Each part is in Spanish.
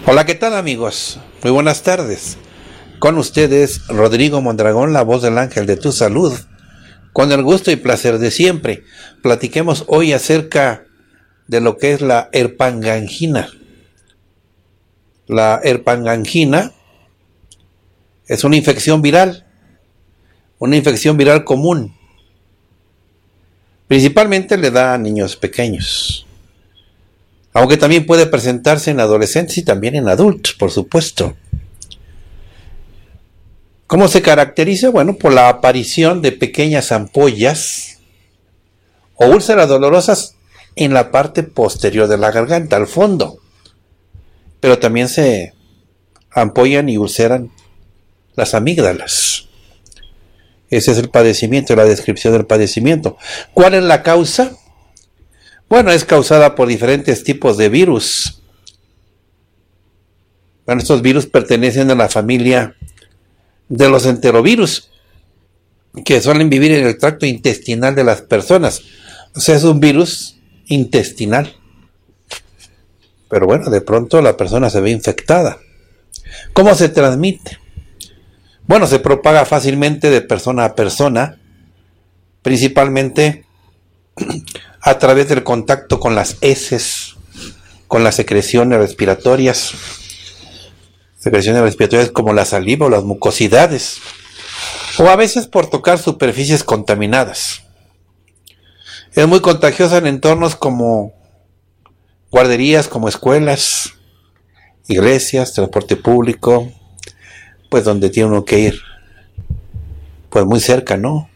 Hola, ¿qué tal, amigos? Muy buenas tardes. Con ustedes, Rodrigo Mondragón, la voz del ángel de tu salud. Con el gusto y placer de siempre, platiquemos hoy acerca de lo que es la herpangangina. La herpangangina es una infección viral común. Principalmente le da a niños pequeños, aunque también puede presentarse en adolescentes y también en adultos, por supuesto. ¿Cómo se caracteriza? Bueno, por la aparición de pequeñas ampollas o úlceras dolorosas en la parte posterior de la garganta, al fondo. Pero también se ampollan y ulceran las amígdalas. Ese es el padecimiento, la descripción del padecimiento. ¿Cuál es la causa? Bueno, es causada por diferentes tipos de virus. Bueno, estos virus pertenecen a la familia de los enterovirus, que suelen vivir en el tracto intestinal de las personas. O sea, es un virus intestinal. Pero bueno, de pronto la persona se ve infectada. ¿Cómo se transmite? Bueno, se propaga fácilmente de persona a persona, principalmente a través del contacto con las heces, con las secreciones respiratorias como la saliva o las mucosidades, o a veces por tocar superficies contaminadas. Es muy contagiosa en entornos como guarderías, como escuelas, iglesias, transporte público, pues donde tiene uno que ir, pues muy cerca, ¿no?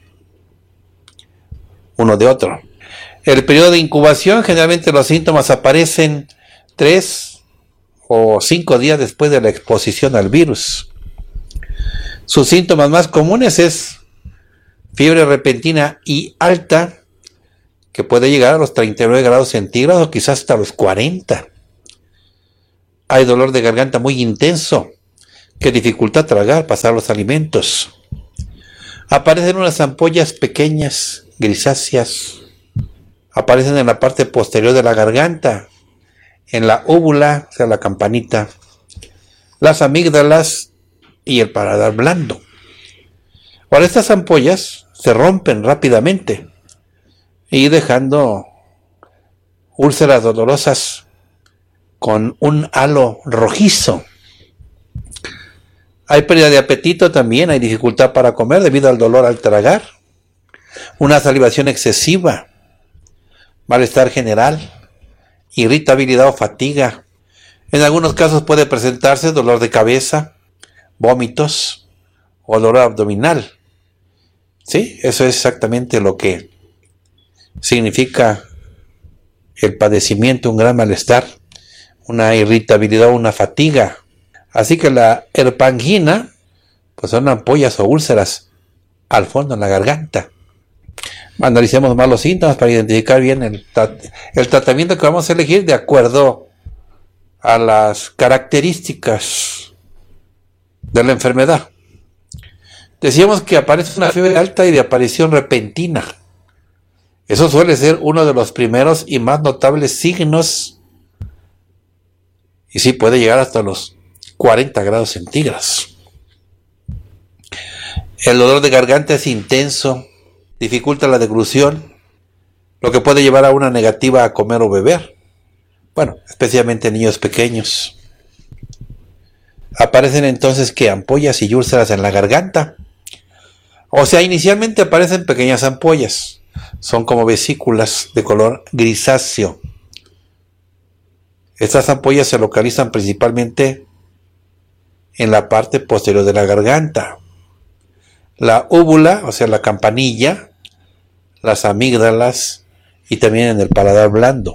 Uno de otro. El periodo de incubación, generalmente los síntomas aparecen 3 o 5 días después de la exposición al virus. Sus síntomas más comunes es fiebre repentina y alta, que puede llegar a los 39 grados centígrados o quizás hasta los 40. Hay dolor de garganta muy intenso, que dificulta tragar, pasar los alimentos. Aparecen unas ampollas pequeñas, grisáceas. Aparecen en la parte posterior de la garganta, en la úvula, o sea, la campanita, las amígdalas y el paladar blando. Ahora, estas ampollas se rompen rápidamente y dejando úlceras dolorosas con un halo rojizo. Hay pérdida de apetito también, hay dificultad para comer debido al dolor al tragar, una salivación excesiva, malestar general, irritabilidad o fatiga. En algunos casos puede presentarse dolor de cabeza, vómitos o dolor abdominal. Sí, eso es exactamente lo que significa el padecimiento, un gran malestar, una irritabilidad o una fatiga. Así que la herpangina, pues son ampollas o úlceras al fondo en la garganta. Analicemos más los síntomas para identificar bien el tratamiento que vamos a elegir de acuerdo a las características de la enfermedad. Decíamos que aparece una fiebre alta y de aparición repentina. Eso suele ser uno de los primeros y más notables signos, y sí puede llegar hasta los 40 grados centígrados. El dolor de garganta es intenso, dificulta la deglución, lo que puede llevar a una negativa a comer o beber. Bueno, especialmente en niños pequeños. Aparecen entonces que ampollas y úlceras en la garganta. O sea, inicialmente aparecen pequeñas ampollas. Son como vesículas de color grisáceo. Estas ampollas se localizan principalmente en la parte posterior de la garganta. La úvula, o sea, la campanilla, las amígdalas y también en el paladar blando.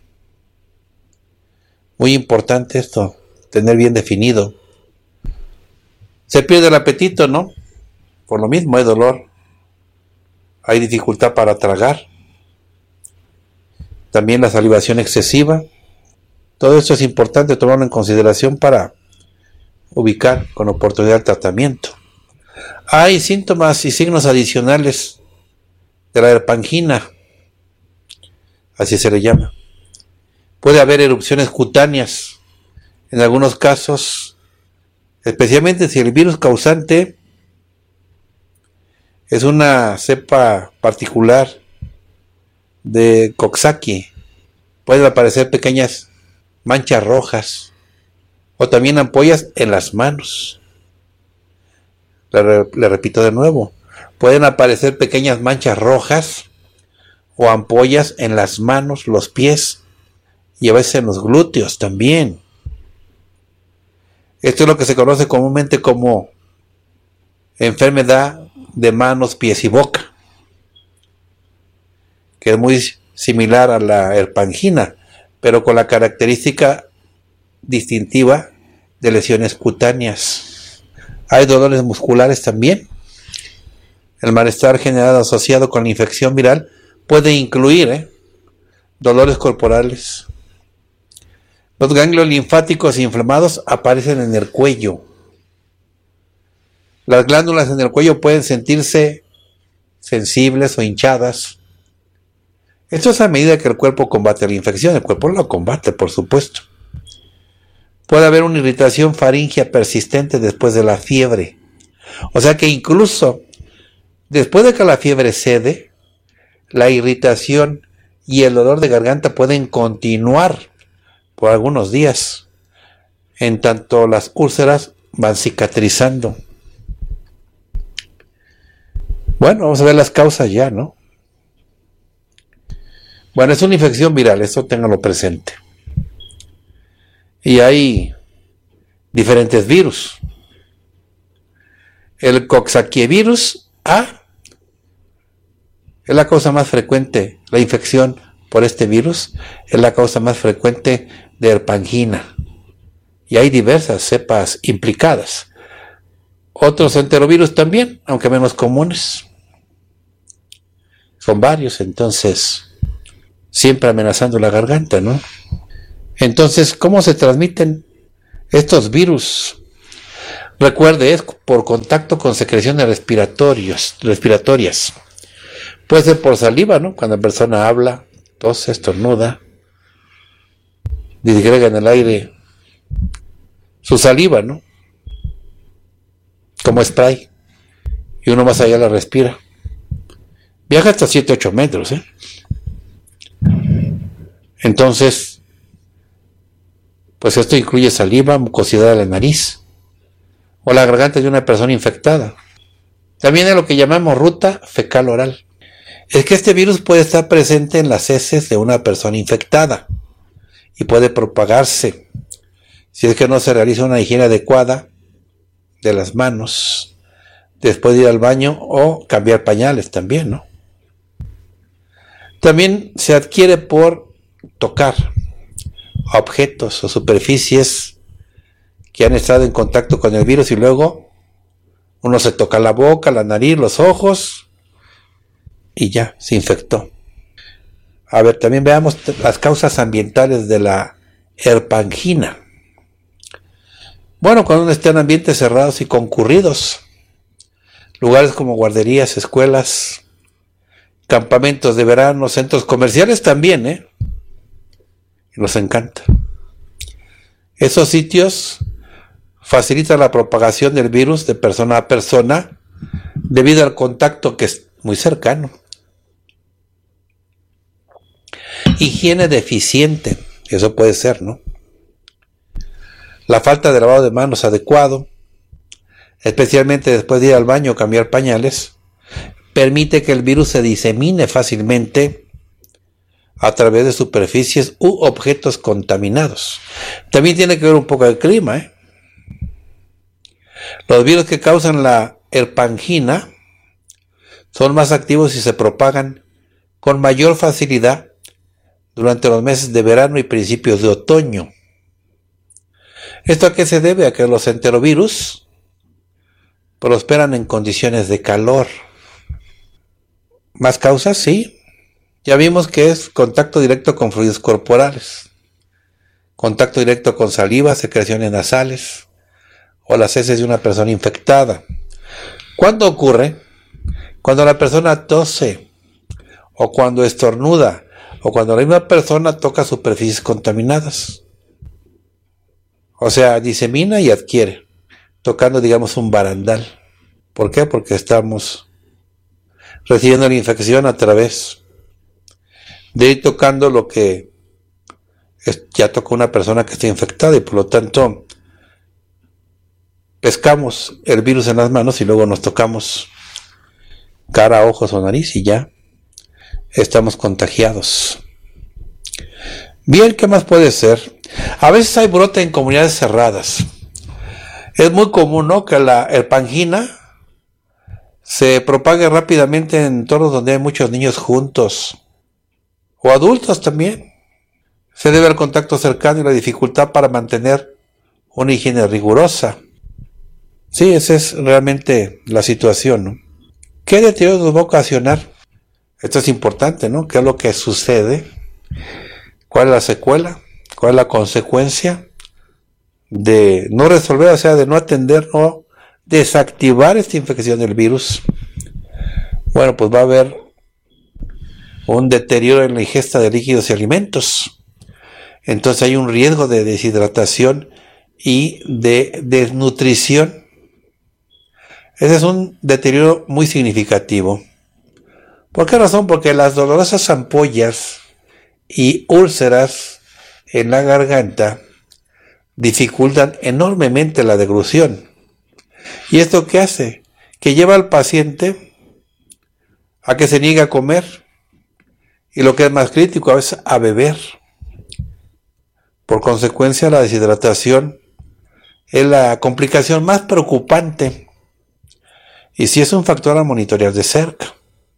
Muy importante esto, tener bien definido. Se pierde el apetito, ¿no? Por lo mismo hay dolor, hay dificultad para tragar. También la salivación excesiva. Todo esto es importante tomarlo en consideración para ubicar con oportunidad el tratamiento. Hay síntomas y signos adicionales de la herpangina, así se le llama. Puede haber erupciones cutáneas En algunos casos, especialmente si el virus causante es una cepa particular de Coxsackie, pueden aparecer pequeñas manchas rojas o también ampollas en las manos. Le repito de nuevo, pueden aparecer pequeñas manchas rojas o ampollas en las manos, los pies y a veces en los glúteos también. Esto es lo que se conoce comúnmente como enfermedad de manos, pies y boca, que es muy similar a la herpangina, pero con la característica distintiva de lesiones cutáneas. Hay dolores musculares también. El malestar generado asociado con la infección viral puede incluir dolores corporales. Los ganglios linfáticos inflamados aparecen en el cuello. Las glándulas en el cuello pueden sentirse sensibles o hinchadas. Esto es a medida que el cuerpo combate la infección. El cuerpo lo combate, por supuesto. Puede haber una irritación faríngea persistente después de la fiebre. O sea que incluso después de que la fiebre cede, la irritación y el dolor de garganta pueden continuar por algunos días, en tanto las úlceras van cicatrizando. Bueno, vamos a ver las causas ya, ¿no? Bueno, es una infección viral, eso ténganlo presente. Y hay diferentes virus. El Coxsackievirus A es la causa más frecuente. La infección por este virus es la causa más frecuente de herpangina. Y hay diversas cepas implicadas. Otros enterovirus también, aunque menos comunes. Son varios, entonces, siempre amenazando la garganta, ¿no? Entonces, ¿cómo se transmiten estos virus? Recuerde, es por contacto con secreciones respiratorias. Puede ser por saliva, ¿no? Cuando la persona habla, tose, estornuda, disgrega en el aire su saliva, ¿no? Como spray. Y uno más allá la respira. Viaja hasta 7-8 metros, ¿eh? Entonces, pues esto incluye saliva, mucosidad de la nariz o la garganta de una persona infectada. También es lo que llamamos ruta fecal oral. Es que este virus puede estar presente en las heces de una persona infectada y puede propagarse si es que no se realiza una higiene adecuada de las manos después de ir al baño o cambiar pañales también, ¿no? También se adquiere por tocar objetos o superficies que han estado en contacto con el virus y luego uno se toca la boca, la nariz, los ojos y ya, se infectó. A ver, también veamos las causas ambientales de la herpangina. Bueno, cuando uno está en ambientes cerrados y concurridos, lugares como guarderías, escuelas, campamentos de verano, centros comerciales también, y nos encanta. Esos sitios facilitan la propagación del virus de persona a persona debido al contacto que es muy cercano. Higiene deficiente, eso puede ser, ¿no? La falta de lavado de manos adecuado, especialmente después de ir al baño o cambiar pañales, permite que el virus se disemine fácilmente a través de superficies u objetos contaminados. También tiene que ver un poco el clima, Los virus que causan la herpangina son más activos y se propagan con mayor facilidad durante los meses de verano y principios de otoño. ¿Esto a qué se debe? A que los enterovirus prosperan en condiciones de calor. ¿Más causas? Sí. Ya vimos que es contacto directo con fluidos corporales, contacto directo con saliva, secreciones nasales o las heces de una persona infectada. ¿Cuándo ocurre? Cuando la persona tose o cuando estornuda o cuando la misma persona toca superficies contaminadas. O sea, disemina y adquiere, tocando, digamos, un barandal. ¿Por qué? Porque estamos recibiendo la infección a través de ir tocando lo que ya tocó una persona que está infectada, y por lo tanto pescamos el virus en las manos y luego nos tocamos cara, ojos o nariz y ya estamos contagiados. Bien, ¿qué más puede ser? A veces hay brote en comunidades cerradas. Es muy común, ¿no?, que el pangina se propague rápidamente en entornos donde hay muchos niños juntos, o adultos también. Se debe al contacto cercano y la dificultad para mantener una higiene rigurosa. Sí, esa es realmente la situación, ¿no? ¿Qué deterioro nos va a ocasionar? Esto es importante, ¿no? ¿Qué es lo que sucede? ¿Cuál es la secuela? ¿Cuál es la consecuencia de no resolver, o sea, de no atender, no desactivar esta infección del virus? Bueno, pues va a haber un deterioro en la ingesta de líquidos y alimentos. Entonces hay un riesgo de deshidratación y de desnutrición. Ese es un deterioro muy significativo. ¿Por qué razón? Porque las dolorosas ampollas y úlceras en la garganta dificultan enormemente la deglución. ¿Y esto qué hace? Que lleva al paciente a que se niegue a comer, y lo que es más crítico, a veces a beber. Por consecuencia, la deshidratación es la complicación más preocupante, y sí es un factor a monitorear de cerca.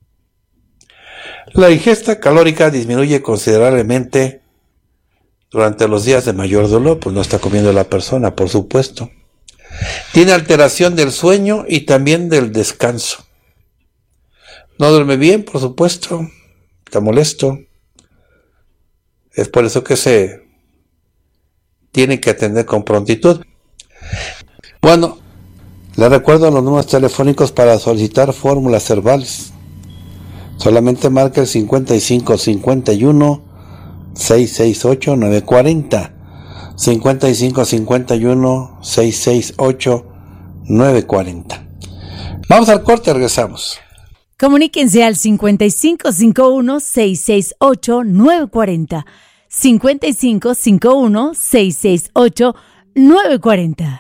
La ingesta calórica disminuye considerablemente durante los días de mayor dolor, pues no está comiendo la persona, por supuesto. Tiene alteración del sueño y también del descanso. No duerme bien, por supuesto, está molesto. Es por eso que se tiene que atender con prontitud. Bueno, le recuerdo los números telefónicos para solicitar fórmulas herbales. Solamente marca el 5551 668 940. 5551 668 940. Vamos al corte, regresamos. Comuníquense al 5551 668 940. 5551 668 940.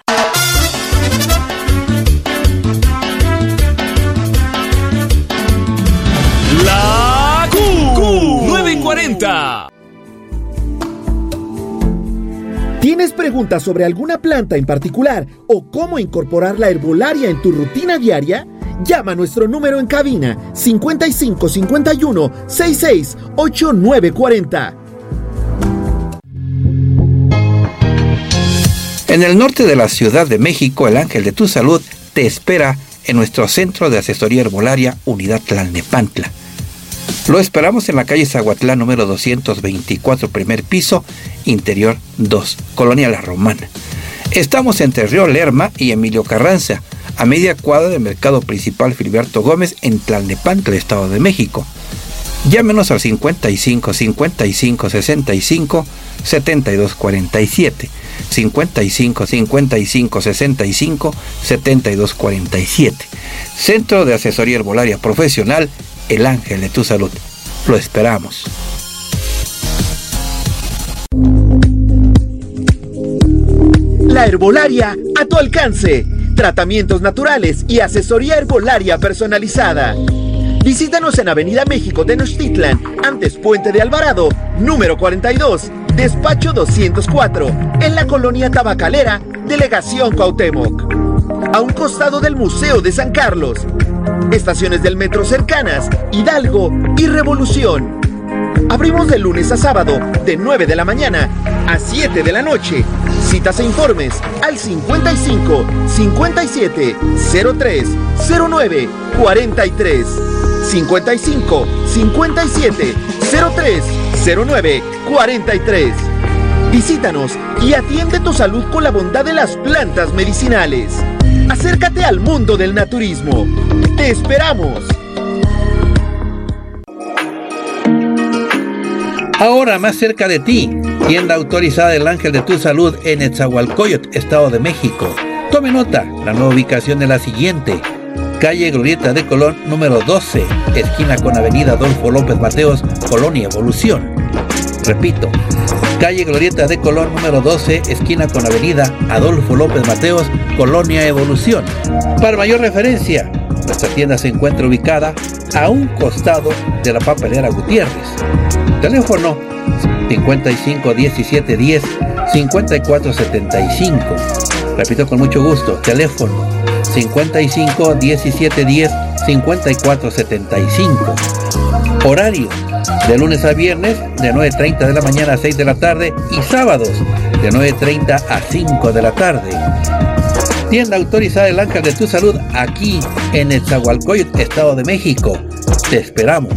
La Q940. ¿Tienes preguntas sobre alguna planta en particular o cómo incorporar la herbolaria en tu rutina diaria? Llama a nuestro número en cabina 5551 668 940. En el norte de la Ciudad de México, el Ángel de tu Salud te espera en nuestro Centro de Asesoría Herbolaria Unidad Tlalnepantla. Lo esperamos en la calle Zaguatlán número 224, primer piso, interior 2, Colonia La Romana. Estamos entre Río Lerma y Emilio Carranza, a media cuadra del Mercado Principal Filiberto Gómez en Tlalnepantla, Estado de México. Llámenos al 55 55 65 72 47, 55 55 65 72 47. Centro de Asesoría Herbolaria Profesional, El Ángel de tu Salud. Lo esperamos. La herbolaria a tu alcance. Tratamientos naturales y asesoría herbolaria personalizada. Visítanos en Avenida México Tenochtitlan, antes Puente de Alvarado, número 42, despacho 204, en la colonia Tabacalera, Delegación Cuauhtémoc. A un costado del Museo de San Carlos. Estaciones del metro cercanas, Hidalgo y Revolución. Abrimos de lunes a sábado, de 9 de la mañana a 7 de la noche. Citas e informes al 55 57 03 09 43. 55 57 03 09 43. Visítanos y atiende tu salud con la bondad de las plantas medicinales. Acércate al mundo del naturismo. ¡Te esperamos! Ahora más cerca de ti, Tienda autorizada del Ángel de tu Salud en Nezahualcóyotl, Estado de México. Tome nota, la nueva ubicación es la siguiente: calle Glorieta de Colón número 12, esquina con avenida Adolfo López Mateos, Colonia Evolución. Repito, calle Glorieta de Colón número 12, esquina con avenida Adolfo López Mateos, Colonia Evolución. Para mayor referencia, nuestra tienda se encuentra ubicada a un costado de la papelera Gutiérrez. Teléfono 55 17 10 54 75. Repito con mucho gusto, teléfono 55 17 10 54 75. Horario de lunes a viernes de 9:30 de la mañana a 6 de la tarde y sábados de 9:30 a 5 de la tarde. Tienda autorizada El Ángel de tu Salud aquí en Nezahualcóyotl, Estado de México. Te esperamos.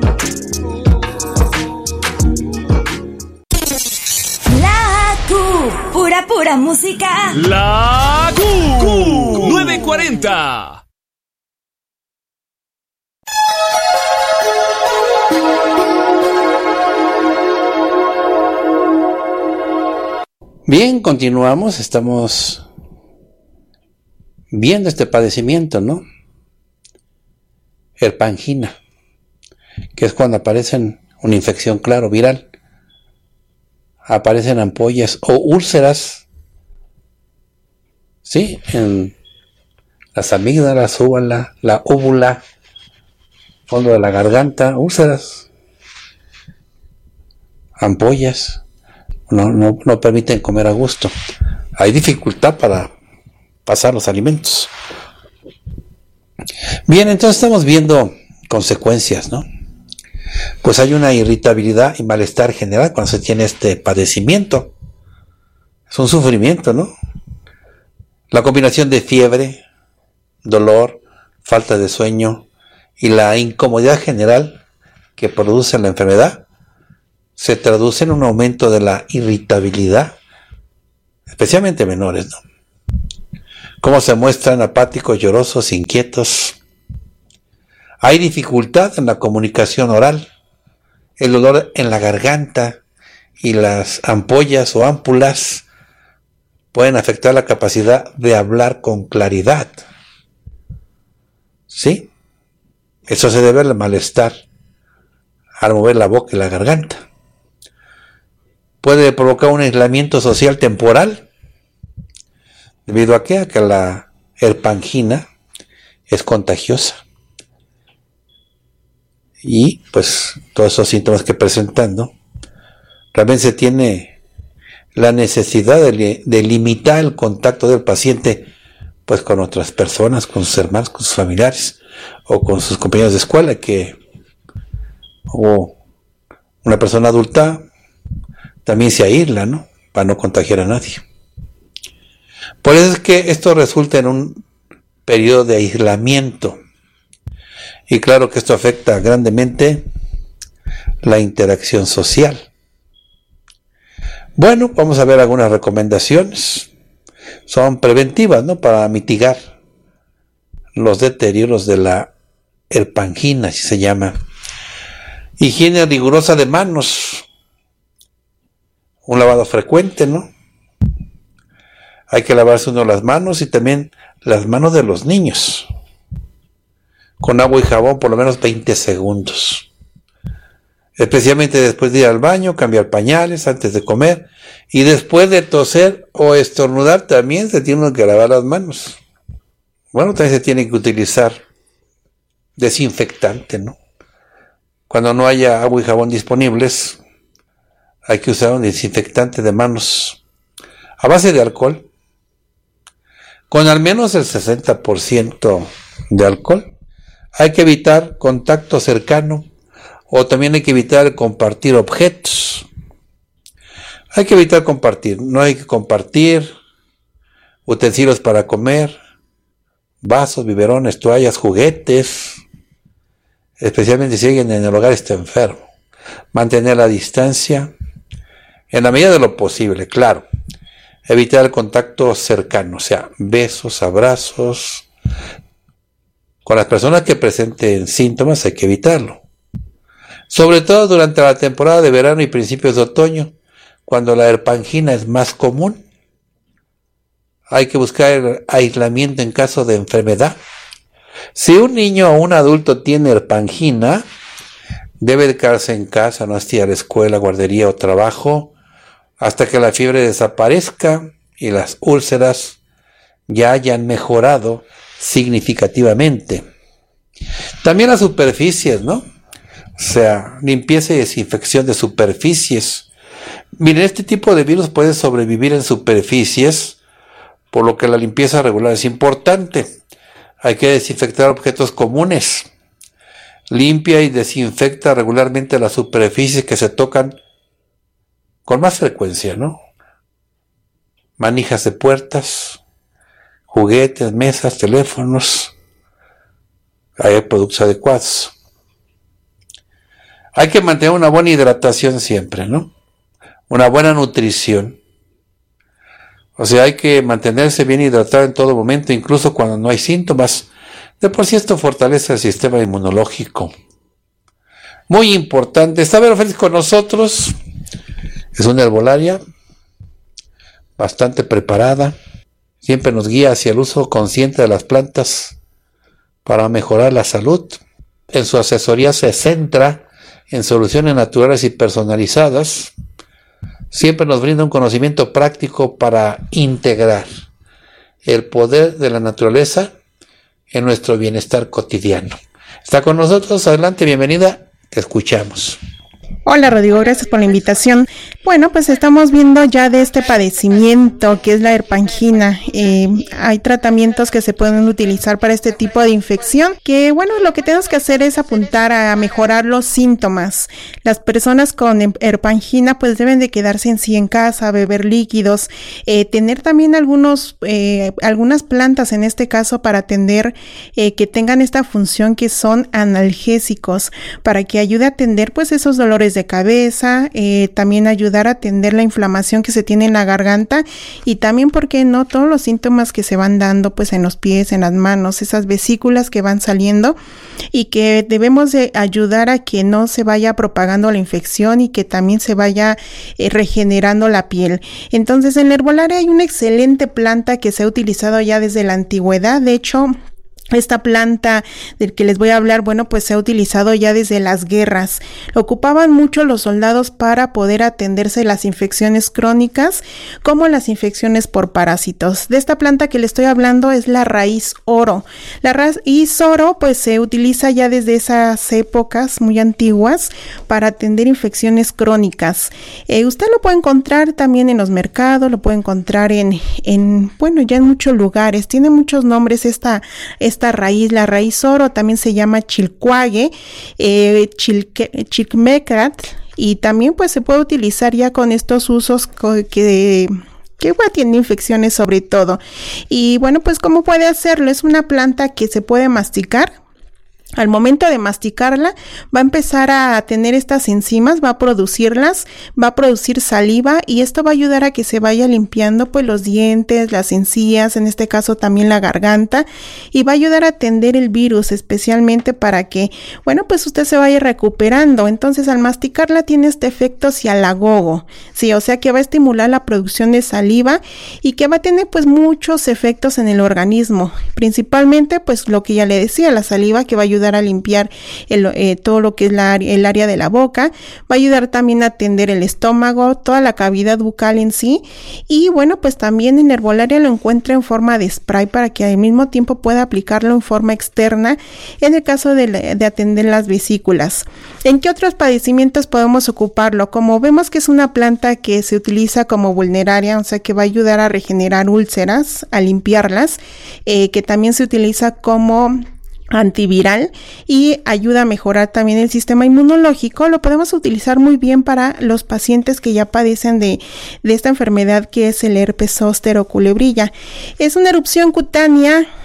La Q, pura música. La Q 940. Bien, continuamos, estamos viendo este padecimiento, ¿no? Herpangina, que es cuando aparecen una infección, claro, viral, aparecen ampollas o úlceras, ¿sí? En las amígdalas, la úvula, fondo de la garganta, úlceras, ampollas. No permiten comer a gusto. Hay dificultad para pasar los alimentos. Bien, entonces estamos viendo consecuencias, ¿no? Pues hay una irritabilidad y malestar general cuando se tiene este padecimiento. Es un sufrimiento, ¿no? La combinación de fiebre, dolor, falta de sueño y la incomodidad general que produce la enfermedad se traduce en un aumento de la irritabilidad, especialmente menores, ¿no? Cómo se muestran apáticos, llorosos, inquietos. Hay dificultad en la comunicación oral, el dolor en la garganta y las ampollas o ámpulas pueden afectar la capacidad de hablar con claridad. ¿Sí? Eso se debe al malestar al mover la boca y la garganta. Puede provocar un aislamiento social temporal. ¿Debido a qué? A que la herpangina es contagiosa. Y pues todos esos síntomas que presentando, realmente se tiene la necesidad de limitar el contacto del paciente pues con otras personas, con sus hermanos, con sus familiares o con sus compañeros de escuela, o una persona adulta también se aísla, ¿no? Para no contagiar a nadie. Por eso es que esto resulta en un periodo de aislamiento. Y claro que esto afecta grandemente la interacción social. Bueno, vamos a ver algunas recomendaciones. Son preventivas, ¿no? Para mitigar los deterioros de la herpangina, así se llama. Higiene rigurosa de manos. Un lavado frecuente, ¿no? Hay que lavarse uno las manos y también las manos de los niños. Con agua y jabón por lo menos 20 segundos. Especialmente después de ir al baño, cambiar pañales antes de comer. Y después de toser o estornudar también se tiene que lavar las manos. Bueno, también se tiene que utilizar desinfectante, ¿no? Cuando no haya agua y jabón disponibles, hay que usar un desinfectante de manos a base de alcohol, con al menos el 60% de alcohol. Hay que evitar contacto cercano, o también hay que evitar compartir objetos. Hay que evitar compartir, no hay que compartir utensilios para comer, vasos, biberones, toallas, juguetes, especialmente si alguien en el hogar está enfermo. Mantener la distancia en la medida de lo posible, claro. Evitar el contacto cercano, o sea, besos, abrazos. Con las personas que presenten síntomas hay que evitarlo. Sobre todo durante la temporada de verano y principios de otoño, cuando la herpangina es más común. Hay que buscar aislamiento en caso de enfermedad. Si un niño o un adulto tiene herpangina, debe quedarse en casa, no asistir a la escuela, guardería o trabajo, hasta que la fiebre desaparezca y las úlceras ya hayan mejorado significativamente. También las superficies, ¿no? O sea, limpieza y desinfección de superficies. Miren, este tipo de virus puede sobrevivir en superficies, por lo que la limpieza regular es importante. Hay que desinfectar objetos comunes. Limpia y desinfecta regularmente las superficies que se tocan con más frecuencia, ¿no? Manijas de puertas, juguetes, mesas, teléfonos. Hay productos adecuados. Hay que mantener una buena hidratación siempre, ¿no? Una buena nutrición. O sea, hay que mantenerse bien hidratado en todo momento, incluso cuando no hay síntomas. De por sí esto fortalece el sistema inmunológico. Muy importante. Está Vero Félix con nosotros. Es una herbolaria bastante preparada. Siempre nos guía hacia el uso consciente de las plantas para mejorar la salud. En su asesoría se centra en soluciones naturales y personalizadas. Siempre nos brinda un conocimiento práctico para integrar el poder de la naturaleza en nuestro bienestar cotidiano. Está con nosotros, adelante, bienvenida, te escuchamos. Hola Rodrigo, gracias por la invitación. Bueno, pues estamos viendo ya de este padecimiento que es la herpangina. Hay tratamientos que se pueden utilizar para este tipo de infección, que bueno, lo que tenemos que hacer es apuntar a mejorar los síntomas. Las personas con herpangina pues deben de quedarse en casa, beber líquidos, tener también algunas plantas en este caso para atender que tengan esta función, que son analgésicos, para que ayude a atender pues esos dolores de cabeza, también ayudar a atender la inflamación que se tiene en la garganta, y también, ¿por qué no?, todos los síntomas que se van dando pues en los pies, en las manos, esas vesículas que van saliendo, y que debemos de ayudar a que no se vaya propagando la infección y que también se vaya regenerando la piel. Entonces, en la herbolaria hay una excelente planta que se ha utilizado ya desde la antigüedad. De hecho, esta planta del que les voy a hablar, bueno, pues se ha utilizado ya desde las guerras. Lo ocupaban mucho los soldados para poder atenderse las infecciones crónicas, como las infecciones por parásitos. De esta planta que le estoy hablando es la raíz oro. La raíz oro pues se utiliza ya desde esas épocas muy antiguas para atender infecciones crónicas. Usted lo puede encontrar también en los mercados, lo puede encontrar bueno, ya en muchos lugares. Tiene muchos nombres esta raíz. La raíz oro también se llama chilcuague, chilmecat, y también pues se puede utilizar ya con estos usos que tiene infecciones sobre todo. Y bueno, pues ¿cómo puede hacerlo? Es una planta que se puede masticar. Al momento de masticarla, va a empezar a tener estas enzimas, va a producirlas, va a producir saliva, y esto va a ayudar a que se vaya limpiando pues los dientes, las encías, en este caso también la garganta, y va a ayudar a atender el virus, especialmente para que, bueno, pues usted se vaya recuperando. Entonces, al masticarla tiene este efecto cialagogo, sí, o sea que va a estimular la producción de saliva y que va a tener pues muchos efectos en el organismo, principalmente pues lo que ya le decía, la saliva, que va a ayudar a limpiar todo lo que es el área de la boca, va a ayudar también a atender el estómago, toda la cavidad bucal en sí, y bueno, pues también en herbolaria lo encuentra en forma de spray para que al mismo tiempo pueda aplicarlo en forma externa en el caso de atender las vesículas. ¿En qué otros padecimientos podemos ocuparlo? Como vemos que es una planta que se utiliza como vulneraria, o sea que va a ayudar a regenerar úlceras, a limpiarlas, que también se utiliza como antiviral y ayuda a mejorar también el sistema inmunológico. Lo podemos utilizar muy bien para los pacientes que ya padecen de esta enfermedad que es el herpes zóster o culebrilla. Es una erupción cutánea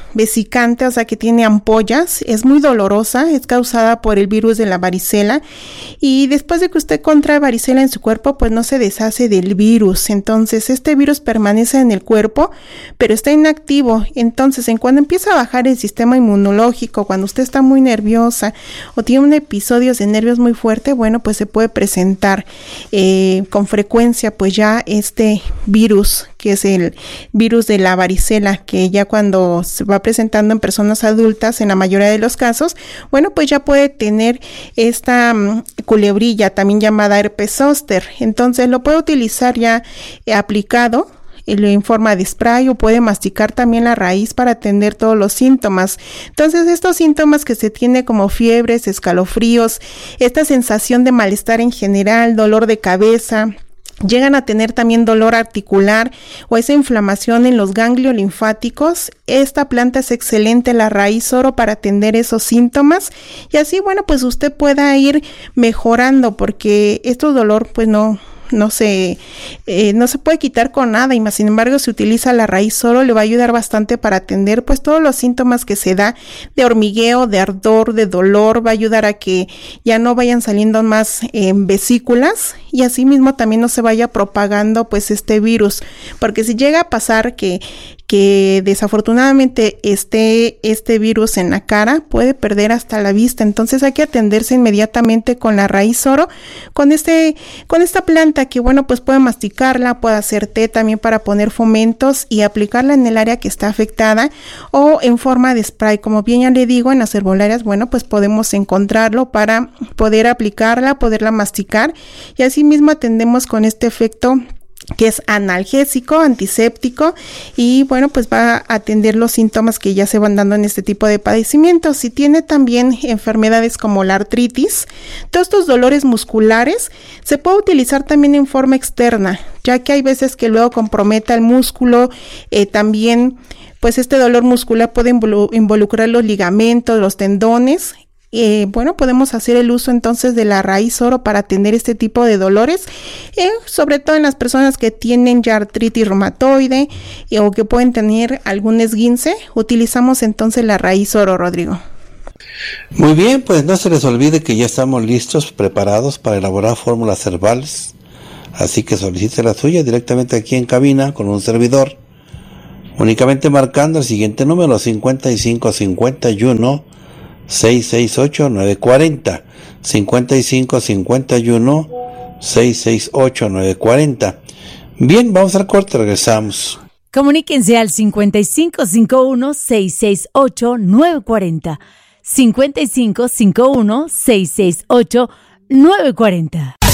vesicante, o sea que tiene ampollas, es muy dolorosa, es causada por el virus de la varicela, y después de que usted contrae varicela en su cuerpo, pues no se deshace del virus. Entonces este virus permanece en el cuerpo, pero está inactivo. Entonces cuando empieza a bajar el sistema inmunológico, cuando usted está muy nerviosa o tiene un episodio de nervios muy fuerte, bueno, pues se puede presentar con frecuencia pues ya este virus, que es el virus de la varicela, que ya cuando se va presentando en personas adultas, en la mayoría de los casos, bueno, pues ya puede tener esta culebrilla, también llamada herpes zóster. Entonces lo puede utilizar ya aplicado en forma de spray, o puede masticar también la raíz para atender todos los síntomas. Entonces estos síntomas que se tiene como fiebres, escalofríos, esta sensación de malestar en general, dolor de cabeza, llegan a tener también dolor articular o esa inflamación en los ganglios linfáticos, esta planta es excelente, la raíz oro, para atender esos síntomas, y así, bueno, pues usted pueda ir mejorando, porque este dolor pues no se puede quitar con nada, y más sin embargo si utiliza la raíz oro le va a ayudar bastante para atender pues todos los síntomas que se da de hormigueo, de ardor, de dolor. Va a ayudar a que ya no vayan saliendo más vesículas, y así mismo también no se vaya propagando pues este virus, porque si llega a pasar que desafortunadamente esté este virus en la cara, puede perder hasta la vista. Entonces hay que atenderse inmediatamente con la raíz oro, con esta planta, que bueno, pues puede masticarla, puede hacer té también para poner fomentos y aplicarla en el área que está afectada, o en forma de spray. Como bien ya le digo, en las herbolarias, bueno, pues podemos encontrarlo para poder aplicarla, poderla masticar, y así mismo atendemos con este efecto que es analgésico, antiséptico, y bueno, pues va a atender los síntomas que ya se van dando en este tipo de padecimientos. Si tiene también enfermedades como la artritis, todos estos dolores musculares, se puede utilizar también en forma externa, ya que hay veces que luego comprometa el músculo. También pues este dolor muscular puede involucrar los ligamentos, los tendones. Bueno, podemos hacer el uso entonces de la raíz oro para atender este tipo de dolores, sobre todo en las personas que tienen ya artritis reumatoide o que pueden tener algún esguince. Utilizamos entonces la raíz oro, Rodrigo. Muy bien, pues no se les olvide que ya estamos listos, preparados para elaborar fórmulas herbales, así que solicite la suya directamente aquí en cabina con un servidor, únicamente marcando el siguiente número: 5551 668-940, 5551-668-940. Bien, vamos al corte, regresamos. Comuníquense al 5551-668-940, 5551-668-940.